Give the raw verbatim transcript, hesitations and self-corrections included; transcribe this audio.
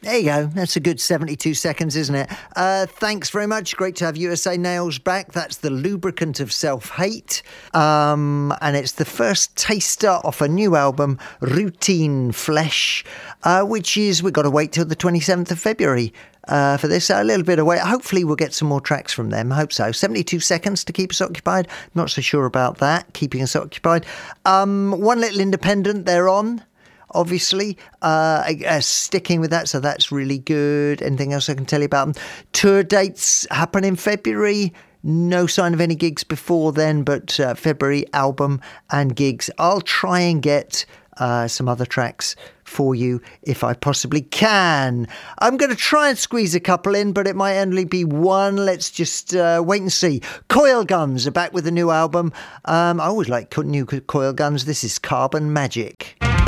There you go. That's a good seventy-two seconds, isn't it? Uh, thanks very much. Great to have U S A Nails back. That's the lubricant of self-hate. Um, and it's the first taster off a new album, Routine Flesh, uh, which is, we've got to wait till the twenty-seventh of February uh, for this. So a little bit away. Hopefully we'll get some more tracks from them. I hope so. seventy-two seconds to keep us occupied. Not so sure about that, keeping us occupied. Um, One Little Independent, they're on. Obviously, uh, uh, sticking with that, so that's really good. Anything else I can tell you about them? Tour dates happen in February. No sign of any gigs before then, but uh, February album and gigs. I'll try and get uh, some other tracks for you if I possibly can. I'm going to try and squeeze a couple in, but it might only be one. Let's just uh, wait and see. Coil Guns are back with a new album. Um, I always like new Coil Guns. This is Carbon Magic.